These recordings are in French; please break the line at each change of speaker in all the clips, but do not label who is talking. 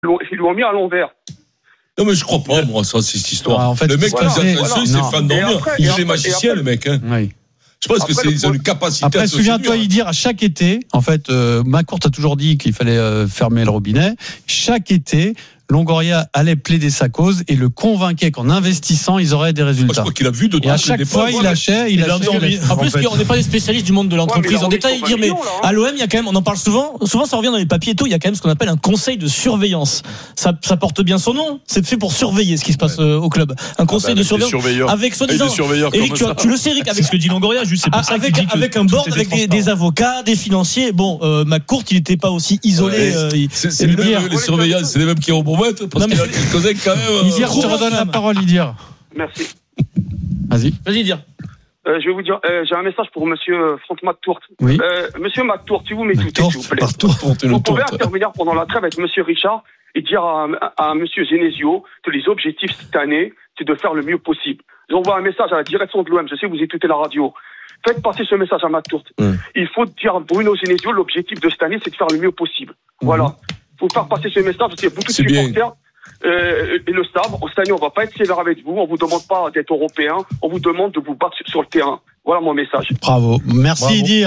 Ils l'ont mis à l'envers.
Non mais je crois pas moi ça c'est cette histoire.
En fait,
le mec qui c'est fan d'endormir. Il est magicien le mec.
Oui.
Je pense que c'est une capacité.
Après, souviens-toi, il dit à chaque été, en fait, McCourt a toujours dit qu'il fallait fermer le robinet. Chaque été, Longoria allait plaider sa cause et le convainquait qu'en investissant, ils auraient des résultats.
Je crois qu'il a vu de
et à chaque fois, il lâchait.
En plus, on n'est pas des spécialistes du monde de l'entreprise en détail. Dire, mais à l'OM, il y a quand même, on en parle souvent ça revient dans les papiers et tout, il y a quand même ce qu'on appelle un conseil de surveillance. Ça porte bien son nom, c'est fait pour surveiller ce qui se passe au club. Un conseil de surveillance. Avec soi-disant. Eric, tu le sais, Eric, avec ce que dit Longoria, juste, c'est pour ça avec un board, avec des avocats, des financiers. Bon, McCourt, il n'était pas aussi isolé.
C'est les surveillants, c'est les mêmes qui remontent. Parce qu'il y a quelques quand même.
Idir, je te redonne la parole, Idir.
Merci.
Vas-y, dire.
Je vais vous dire, j'ai un message pour monsieur Franck McTourt.
Oui.
Monsieur McTourt, si vous m'écoutez, s'il vous plaît. Vous pouvez intervenir pendant la trêve avec monsieur Richard et dire à monsieur Genesio que les objectifs cette année, c'est de faire le mieux possible. J'envoie un message à la direction de l'OM. Je sais que vous écoutez la radio. Faites passer ce message à McTourt. Il faut dire à Bruno Genesio, l'objectif de cette année, c'est de faire le mieux possible. Voilà. Il faut faire passer ce message parce qu'il y a beaucoup de supporters. Et le savent, cette année, on ne va pas être sévère avec vous. On ne vous demande pas d'être européen. On vous demande de vous battre sur le terrain. Voilà mon message.
Bravo. Merci, Idir.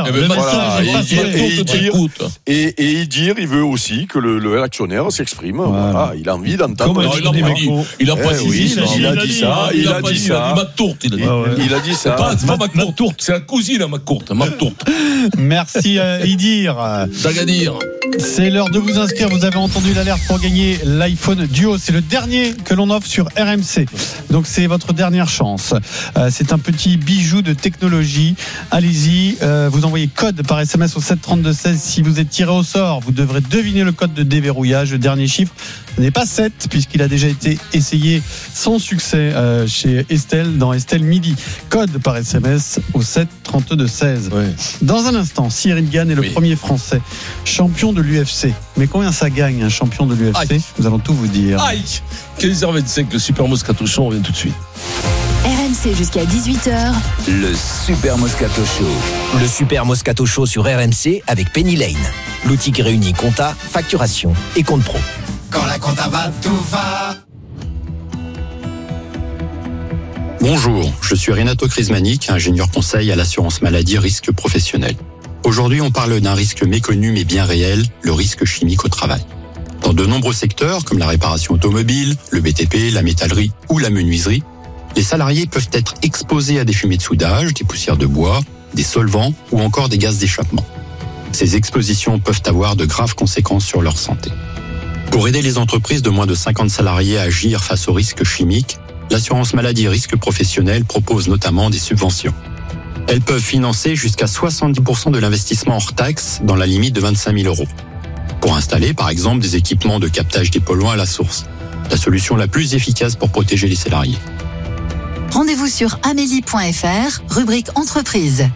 Et Idir, il veut aussi que le actionnaire s'exprime. Voilà. Il a envie d'entendre.
Il a pas dit.
Il a dit ça. Il a dit ça. Il a dit ça.
C'est pas McCourt. C'est la cousine à McCourt.
Merci, Idir.
Dagadir.
C'est l'heure de vous inscrire. Vous avez entendu l'alerte pour gagner l'iPhone Duo. C'est le dernier que l'on offre sur RMC. Donc c'est votre dernière chance. C'est un petit bijou de technologie. Allez-y, vous envoyez code par SMS au 732-16. Si vous êtes tiré au sort, vous devrez deviner le code de déverrouillage. Le dernier chiffre n'est pas 7 puisqu'il a déjà été essayé sans succès chez Estelle dans Estelle Midi. Code par SMS au 732-16. Ouais. Dans un instant, Cyril Gann est le premier Français champion de l'UFC. Mais combien ça gagne un champion de l'UFC ? Nous allons tout vous dire.
15h25, le Super Moscato Show, on revient tout de suite.
RMC jusqu'à 18h.
Le Super Moscato Show. Le Super Moscato Show sur RMC avec Penny Lane. L'outil qui réunit compta, facturation et compte pro.
Quand la compta va, tout va.
Bonjour, je suis Renato Crismanic, ingénieur conseil à l'assurance maladie risque professionnel. Aujourd'hui, on parle d'un risque méconnu mais bien réel, le risque chimique au travail. Dans de nombreux secteurs, comme la réparation automobile, le BTP, la métallerie ou la menuiserie, les salariés peuvent être exposés à des fumées de soudage, des poussières de bois, des solvants ou encore des gaz d'échappement. Ces expositions peuvent avoir de graves conséquences sur leur santé. Pour aider les entreprises de moins de 50 salariés à agir face aux risques chimiques, l'assurance maladie risque professionnel propose notamment des subventions. Elles peuvent financer jusqu'à 70% de l'investissement hors taxe dans la limite de 25 000 €. Pour installer, par exemple, des équipements de captage des polluants à la source. La solution la plus efficace pour protéger les salariés.
Rendez-vous sur amélie.fr, rubrique entreprise.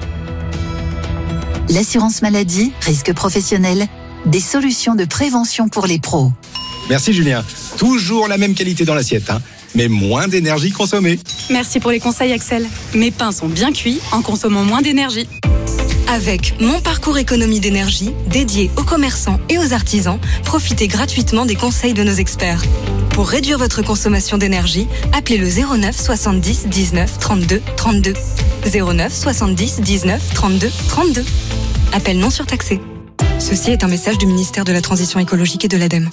L'assurance maladie, risque professionnel, des solutions de prévention pour les pros.
Merci Julien. Toujours la même qualité dans l'assiette, mais moins d'énergie consommée.
Merci pour les conseils Axel. Mes pains sont bien cuits en consommant moins d'énergie. Avec Mon Parcours Économie d'énergie, dédié aux commerçants et aux artisans, profitez gratuitement des conseils de nos experts. Pour réduire votre consommation d'énergie, appelez le 09 70 19 32 32. 09 70 19 32 32. Appel non surtaxé. Ceci est un message du ministère de la Transition écologique et de l'ADEME.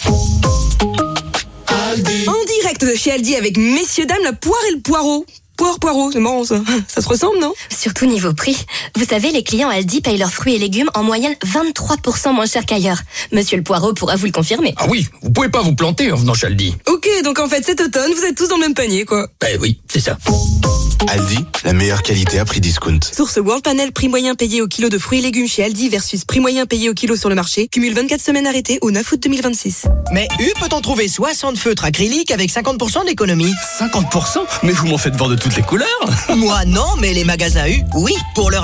En direct de chez Aldi avec messieurs dames la poire et le poireau. Poireau, c'est marrant ça. Ça se ressemble, non ?
Surtout niveau prix. Vous savez, les clients Aldi payent leurs fruits et légumes en moyenne 23% moins cher qu'ailleurs. Monsieur le Poireau pourra vous le confirmer.
Ah oui, vous pouvez pas vous planter en venant chez Aldi.
Ok, donc en fait cet automne, vous êtes tous dans le même panier, quoi.
Oui, c'est ça.
Aldi, la meilleure qualité à prix discount.
Source World Panel, prix moyen payé au kilo de fruits et légumes chez Aldi versus prix moyen payé au kilo sur le marché. Cumule 24 semaines arrêtées au 9 août 2026.
Mais peut-on trouver 60 feutres acryliques avec 50% d'économie ?
50% ? Mais vous m'en faites voir de toutes les couleurs.
Moi non, mais les magasins U, oui, pour leur